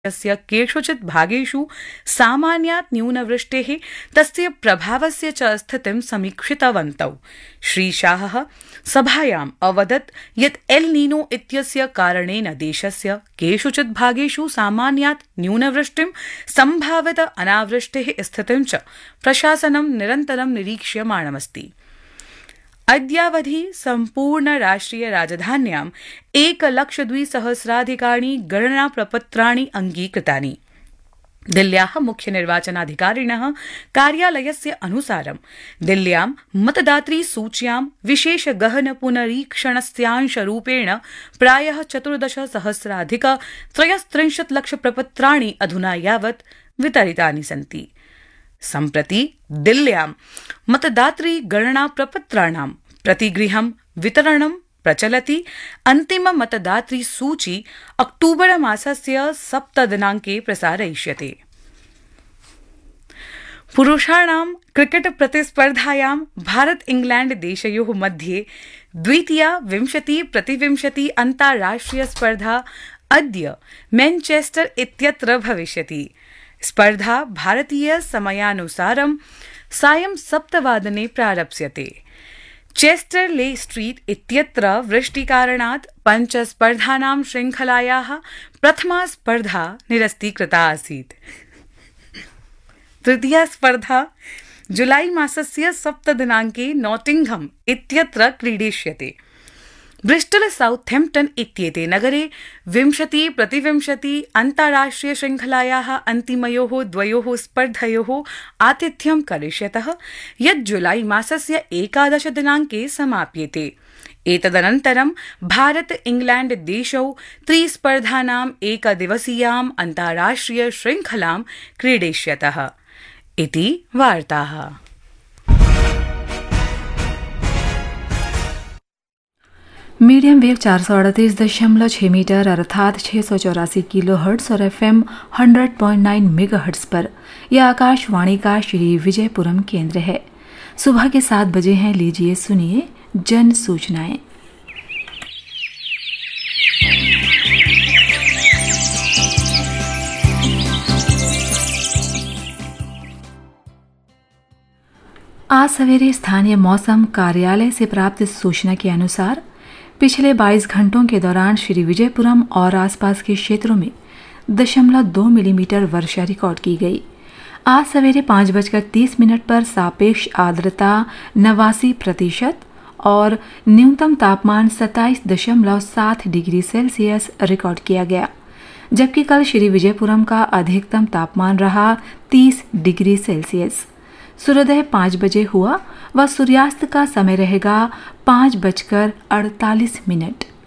यस्य केषुचित् भागेषु सामान्यात् न्यूनवृष्टेः तस्य प्रभावस्य च स्थितिं समीक्षितवन्तौ। श्रीशाहः सभायाम् अवदत् यत् एल् नीनो इत्यस्य कारणेन देशस्य केषुचित् भागेषु सामान्यात् न्यूनवृष्टिं सम्भावित अनावृष्टेः स्थितिं च प्रशासनं निरन्तरं निरीक्ष्यमाणमस्ति। अद्यावधि सम्पूर्ण राष्ट्रिय राजधान्यां 1,02,000 गणनाप्रपत्राणि अङ्गीकृतानि। दिल्ल्याः मुख्यनिर्वाचनाधिकारिणः कार्यालयस्य अनुसारं दिल्ल्यां मतदातृसूच्यां विशेष गहन पुनरीक्षणस्यांशरूपेण प्रायः 14,000 लक्ष प्रपत्राणि अधुना यावत् वितरितानि सन्ति। सम्प्रति दिल्ल्यां मतदातृ गणना प्रपत्राणां प्रतिगृहं वितरणं प्रचलति। अन्तिम मतदातृ सूची अक्टूबर मासस्य 7 दिनाङ्के प्रसारयिष्यते। पुरुषाणां क्रिकेट प्रतिस्पर्धायां भारत इंग्लैंड देशयोः मध्ये द्वितीया 20-20 अन्ताराष्ट्रिय स्पर्धा अद्य मैनचेस्टर इत्यत्र भविष्यति। स्पर्धा भारतीय समयानुसारं सायं 7 वादने प्रारप्स्यते। चेस्टर ले स्ट्रीट इत्यत्र वृष्टिकारणात् 5 स्पर्धानां श्रृङ्खलायाः प्रथमा स्पर्धा निरस्तीकृता आसीत्। तृतीया स्पर्धा जुलाई मासस्य 7 दिनाङ्के नॉटिंघम इत्यत्र क्रीडिष्यते। ब्रिस्टल साउथैम्प्टन इत्येते नगरे 20-20 अन्ताराष्ट्रिय श्रृङ्खलायाः अन्तिमयोः द्वयोः स्पर्धयोः आतिथ्यं करिष्यतः, यत् जुलाई मासस्य 11 दिनाङ्के समाप्येते। एतदनन्तरं भारत इंग्लैंड देशौ 3 स्पर्धानाम् एकदिवसीयाम् अन्ताराष्ट्रिय श्रृङ्खलां क्रीडिष्यतः इति वार्ताः। मीडियम वेव 438.6 मीटर अर्थात 684 किलो हर्ट्ज और FM 100.9 मेगाहर्ट्ज पर यह आकाशवाणी का श्री विजयपुरम केंद्र है। सुबह के 7 बजे हैं। लीजिए सुनिए जन सूचनाएं। आज सवेरे स्थानीय मौसम कार्यालय से प्राप्त सूचना के अनुसार पिछले 22 घंटों के दौरान श्री विजयपुरम और आसपास के क्षेत्रों में 0.2 मिलीमीटर वर्षा रिकॉर्ड की गई। आज सवेरे 5:30 पर सापेक्ष आर्द्रता 89% और न्यूनतम तापमान 27.7 डिग्री सेल्सियस रिकॉर्ड किया गया, जबकि कल श्री विजयपुरम का अधिकतम तापमान रहा 30 डिग्री सेल्सियस। सूर्योदय 5 बजे हुआ व सूर्यास्त का समय रहेगा 5:48।